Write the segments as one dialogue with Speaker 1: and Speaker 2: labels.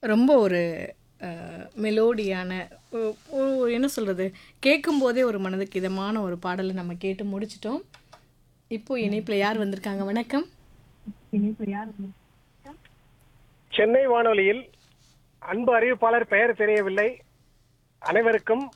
Speaker 1: ரொம்ப ஒரு மெலோடியான என்ன சொல்கிறது, கேட்கும்போதே ஒரு மனதுக்கு இதமான ஒரு பாடலை நம்ம கேட்டு முடிச்சிட்டோம். இப்போ இணைப்பில் யார் வந்திருக்காங்க? வணக்கம்.
Speaker 2: சென்னை வானொலியில் அன்பு அறிவிப்பாளர் பெயர் தெரியவில்லை. அனைவருக்கும்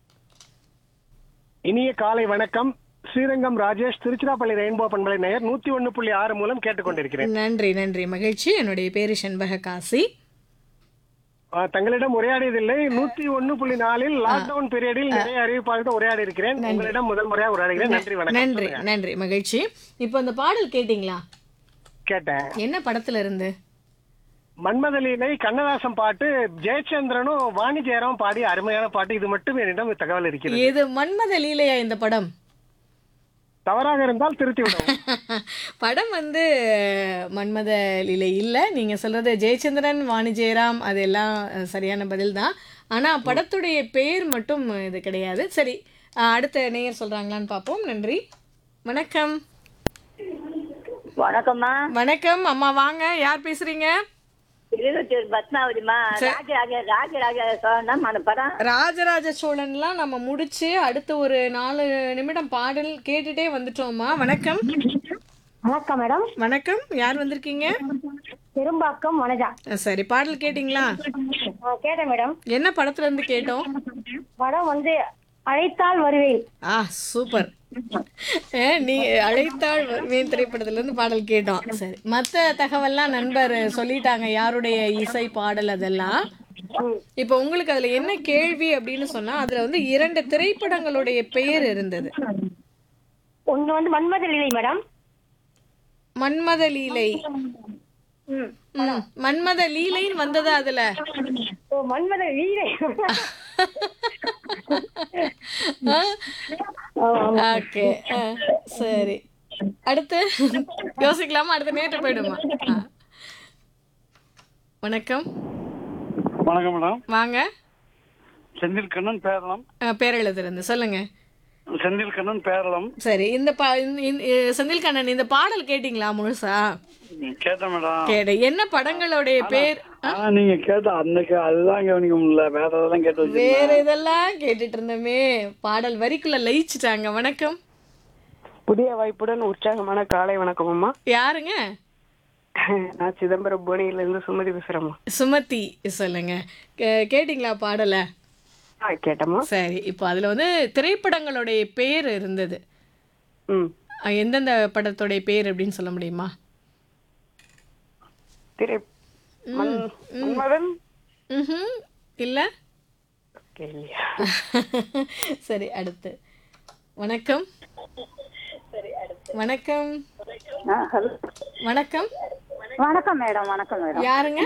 Speaker 2: இனிய காலை வணக்கம். ஸ்ரீரங்கம் ராஜேஷ், திருச்சிராப்பள்ளி ரெயின்போ பண்பலை நேயர் 101.6 மூலம் கேட்டுக்கொண்டிருக்கிறேன்.
Speaker 1: நன்றி நன்றி, மகிழ்ச்சி. என்னுடைய பேரு செண்பக காசி.
Speaker 2: தங்களிடம் உரையாடியதில்லை. 101.4 லாக்டவுன் பீரியடில் நிறைய அறிவிப்பாளர்கள் உரையாடி இருக்கிறேன். உங்களிடம் முதல் முறையாக உரையாடுகிறேன். நன்றி, வணக்கம்.
Speaker 1: நன்றி நன்றி, மகிழ்ச்சி. இப்போ அந்த பாடல் கேட்டிங்களா?
Speaker 2: கேட்டேன்.
Speaker 1: என்ன படத்துல இருந்து?
Speaker 2: மன்மதலீலை, கண்ணதாசன் பாட்டு, ஜெயச்சந்திரனும் வாணி ஜெயராம் பாடி அருமையான பாட்டு. இது மட்டும் என்னிடம் தகவல் இருக்கிறது.
Speaker 1: இது மன்மத லீலையா இந்த படம்?
Speaker 2: தவறாக இருந்தால் திருத்தி விடவும்.
Speaker 1: படம் வந்து மன்மத லீலை இல்லை. நீங்கள் சொல்கிறது ஜெயச்சந்திரன், வாணி ஜெயராம், அதெல்லாம் சரியான பதில் தான். ஆனால் படத்துடைய பெயர் மட்டும் இது கிடையாது. சரி, அடுத்த நேயர் சொல்கிறாங்களான்னு பார்ப்போம். நன்றி, வணக்கம்.
Speaker 3: வணக்கம்மா.
Speaker 1: வணக்கம் அம்மா, வாங்க. யார் பேசுகிறீங்க?
Speaker 3: பத்மாவதிமா. ராஜராஜ சோழன் படம்.
Speaker 1: ராஜராஜ சோழன்லாம் நம்ம முடிச்சு அடுத்து ஒரு 4 நிமிடம் பாடல் கேட்டுட்டே வந்துட்டோம்மா. வணக்கம்.
Speaker 3: வணக்கம் மேடம்.
Speaker 1: வணக்கம், யார் வந்திருக்கீங்க?
Speaker 3: பெரும்பாக்கம் வனஜா.
Speaker 1: சரி, பாடல் கேட்டிங்களா?
Speaker 3: கேட்டேன் மேடம்.
Speaker 1: என்ன படத்துல இருந்து கேட்டோம்?
Speaker 3: படம் வந்து அழைத்தால் வருவேன்.
Speaker 1: சூப்பர். நீ அழைத்தாள் வருவேன் திரைப்படத்துல இருந்து பாடல் கேட்டோம். சரி, மற்ற தகவல்லாம் நண்பர் சொல்லிட்டாங்க, யாருடைய இசை, பாடல், அதெல்லாம். இப்போ உங்களுக்கு அதுல என்ன கேள்வி அப்படின்னு சொன்னா, அதுல வந்து 2 திரைப்படங்களுடைய பெயர் இருந்தது.
Speaker 3: ஒண்ணு வந்து மன்மத லீலை மேடம்.
Speaker 1: மன்மத லீலை. மன்மத லீலைன்னு வந்ததா அதுல?
Speaker 3: மன்மத லீலை.
Speaker 1: ஓகே, சரி. அடுத்து யோசிக்கலாமா? அடுத்த நேற்று போயிடுமா? வணக்கம்.
Speaker 4: வணக்கம் மேடம்.
Speaker 1: வாங்க.
Speaker 4: செந்தில் கண்ணன் பேரளம்.
Speaker 1: பேரெழுதிருந்து சொல்லுங்க.
Speaker 4: செந்தில் கண்ணன் பேரளம்.
Speaker 1: சரி, இந்த செந்தில் கண்ணன், இந்த பாடல் கேட்டீங்களா முழுசா?
Speaker 4: கேட்டேன் மேடம்.
Speaker 1: என்ன படங்களுடைய பேர்?
Speaker 4: நீங்க கேட்ட அன்னைக்கு அதுதான் கவனிக்க முடியல. வேற இதெல்லாம் கேட்டு
Speaker 1: வேற இதெல்லாம் கேட்டுட்டு இருந்தோமே. பாடல் வரிக்குள்ள லயிச்சுட்டாங்க. வணக்கம்.
Speaker 5: புதிய வாய்ப்புடன் உற்சாகமான காலை வணக்கம் அம்மா.
Speaker 1: யாருங்க?
Speaker 5: நான் சிதம்பரம் புவனியில இருந்து சுமதி பேசுறேம்மா.
Speaker 1: சுமதி, சொல்லுங்க. கேட்டீங்களா பாடல?
Speaker 5: கேட்டம்மா.
Speaker 1: சரி, இப்போ அதுல வந்து திரைப்படங்களுடைய பேர் இருந்தது. எந்தெந்த படத்துடைய பேர் அப்படின்னு சொல்ல முடியுமா?
Speaker 5: மன்மதன்
Speaker 1: இல்ல. சரி, அடுத்து. வணக்கம். வணக்கம். வணக்கம்.
Speaker 3: வணக்கம் மேடம். வணக்கம் மேடம்.
Speaker 1: யாருங்க?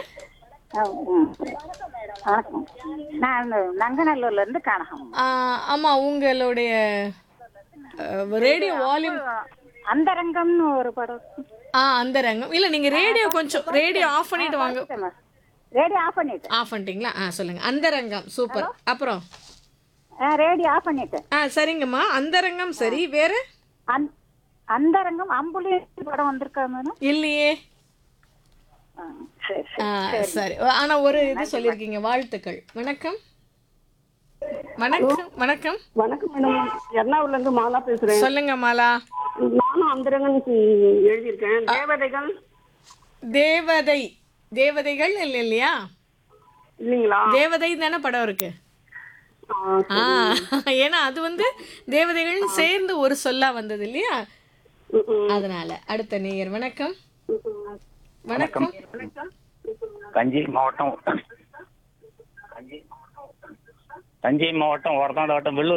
Speaker 3: வணக்கம். நான் நங்கநல்லூர்ல இருந்து கனகம்.
Speaker 1: ஆமா, உங்களுடைய ரேடியோ வால்யூம்.
Speaker 3: அந்தரங்கம்னு ஒரு படம்.
Speaker 1: அந்தரங்கம் இல்ல, நீங்க ரேடியோ ஆஃப் பண்ணிட்டு வாங்க.
Speaker 3: ரேடியோ ஆஃப்
Speaker 1: பண்ணிட்டீங்களா? சொல்லுங்க. அந்தரங்கம், சூப்பர். அப்புறம்
Speaker 3: ரேடியோ ஆஃப் பண்ணிட்டேன்.
Speaker 1: சரிங்கம்மா, அந்தரங்கம். சரி, வேற?
Speaker 3: அந்தரங்கம் அம்புலி படம் வந்திருக்கா மேடம்?
Speaker 1: இல்லையே. சரி, ஆனா ஒரு இது சொல்லிருக்கீங்க. வாழ்த்துக்கள். வணக்கம். வணக்கம். வணக்கம்.
Speaker 5: வணக்கம் மேடம். எர்ணாகுளம்ல இருந்து மாலா பேசுறேன்.
Speaker 1: சொல்லுங்க மாலா.
Speaker 5: நானும் அந்தரங்கன் எழுதியிருக்கேன். தேவதைகள்.
Speaker 1: தேவதைகள் இல்லையா?
Speaker 5: இல்லீங்களா?
Speaker 1: தேவதை தானே படம் இருக்கு. ஏன்னா அது வந்து தேவதைகள் சேர்ந்து ஒரு சொல்லா வந்தது இல்லையா, அதனால. அடுத்த நேயர். வணக்கம். வணக்கம்.
Speaker 6: தஞ்சை மாவட்டம் ஒரத்தாண்டு வட்டம் வெள்ளூர்